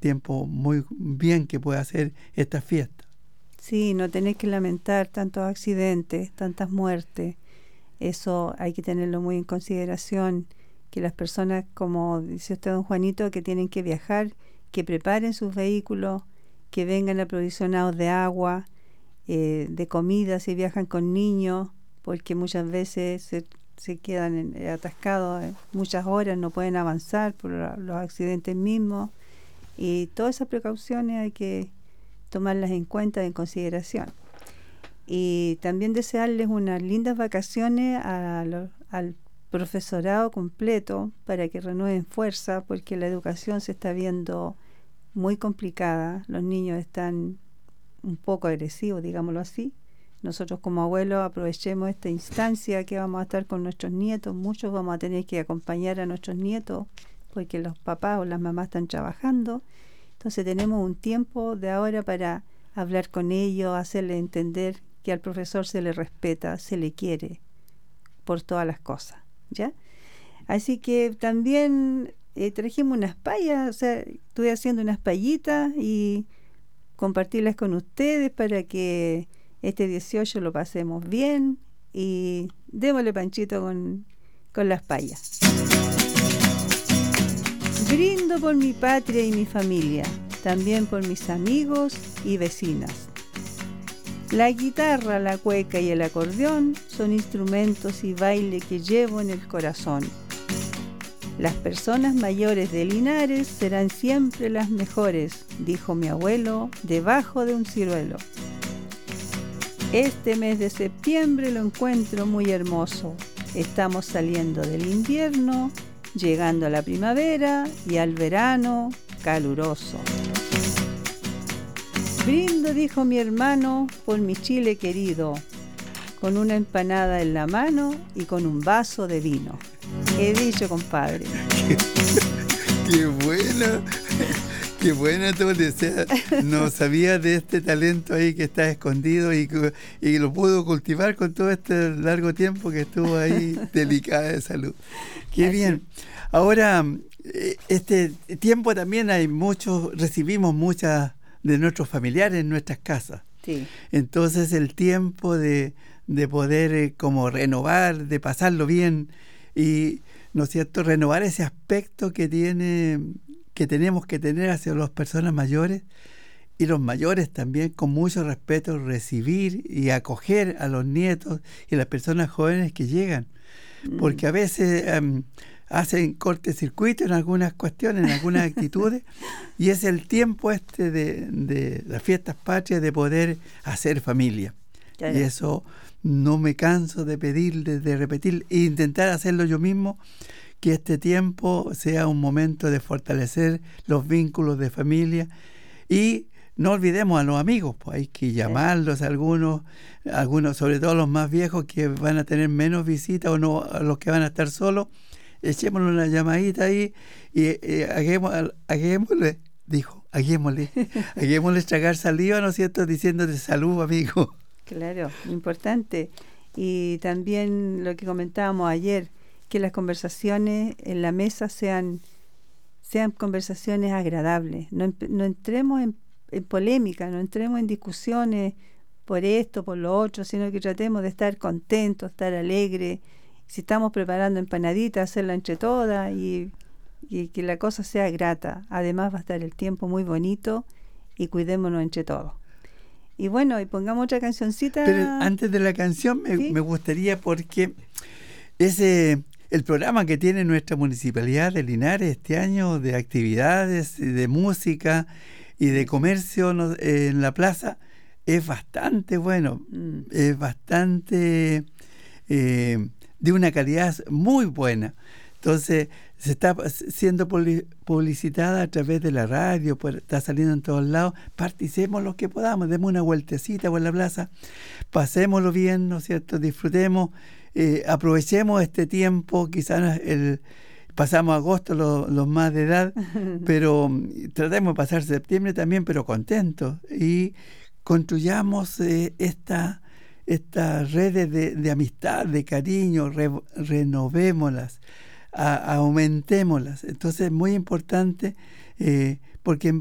tiempo muy bien que puede hacer esta fiesta. Sí, no tenés que lamentar tantos accidentes, tantas muertes. Eso hay que tenerlo muy en consideración, que las personas, como dice usted, don Juanito, que tienen que viajar, que preparen sus vehículos, que vengan aprovisionados de agua, de comida si viajan con niños, porque muchas veces se quedan atascados muchas horas, no pueden avanzar por los accidentes mismos, y todas esas precauciones hay que tomarlas en cuenta, en consideración. Y también desearles unas lindas vacaciones al profesorado completo para que renueven fuerza, porque la educación se está viendo muy complicada. Los niños están un poco agresivos, digámoslo así. Nosotros como abuelos aprovechemos esta instancia que vamos a estar con nuestros nietos. Muchos vamos a tener que acompañar a nuestros nietos porque los papás o las mamás están trabajando. Entonces tenemos un tiempo de ahora para hablar con ellos, hacerles entender que al profesor se le respeta, se le quiere por todas las cosas, ¿ya? Así que también trajimos unas payas, o sea, estuve haciendo unas payitas y compartirlas con ustedes para que este 18 lo pasemos bien, y démosle panchito con las payas. Brindo por mi patria y mi familia, también por mis amigos y vecinas. La guitarra, la cueca y el acordeón son instrumentos y baile que llevo en el corazón. Las personas mayores de Linares serán siempre las mejores, dijo mi abuelo, debajo de un ciruelo. Este mes de septiembre lo encuentro muy hermoso. Estamos saliendo del invierno, llegando a la primavera y al verano caluroso. Brindo, dijo mi hermano, por mi Chile querido, con una empanada en la mano y con un vaso de vino. He dicho, compadre. ¡Qué buena! ¡Qué buena tú! O sea, no sabía de este talento ahí que está escondido y lo pudo cultivar con todo este largo tiempo que estuvo ahí delicada de salud. ¡Qué así bien! Ahora, este tiempo también recibimos muchas de nuestros familiares en nuestras casas. Sí. Entonces el tiempo de poder como renovar, de pasarlo bien y, ¿no es cierto?, renovar ese aspecto que tenemos que tener hacia las personas mayores, y los mayores también con mucho respeto recibir y acoger a los nietos y las personas jóvenes que llegan, porque a veces hacen cortocircuito en algunas cuestiones, en algunas actitudes, y es el tiempo de las fiestas patrias de poder hacer familia. Claro. Y eso no me canso de pedir, de repetir e intentar hacerlo yo mismo, que este tiempo sea un momento de fortalecer los vínculos de familia. Y no olvidemos a los amigos, pues hay que llamarlos, algunos, sobre todo los más viejos que van a tener menos visitas, o no, a los que van a estar solos. Echémosle una llamadita ahí y hagámosle tragar saliva, ¿no es cierto?, diciéndote salud, amigo. Claro, importante. Y también lo que comentábamos ayer, que las conversaciones en la mesa sean conversaciones agradables. No entremos en polémica, no entremos en discusiones por esto, por lo otro, sino que tratemos de estar contentos, estar alegres. Si estamos preparando empanaditas, hacerla entre todas y que la cosa sea grata. Además va a estar el tiempo muy bonito y cuidémonos entre todos. Y bueno, y pongamos otra cancioncita. Pero antes de la canción me gustaría, porque el programa que tiene nuestra Municipalidad de Linares este año de actividades, de música y de comercio en la plaza es bastante bueno, es bastante de una calidad muy buena. Entonces se está siendo publicitada a través de la radio, está saliendo en todos lados. Participemos lo que podamos, demos una vueltecita por la plaza, pasémoslo bien, ¿no es cierto?, disfrutemos, aprovechemos este tiempo. Quizás pasamos agosto los más de edad, pero tratemos de pasar septiembre también, pero contentos, y construyamos estas redes de amistad, de cariño, renovémoslas, aumentémoslas. Entonces es muy importante, porque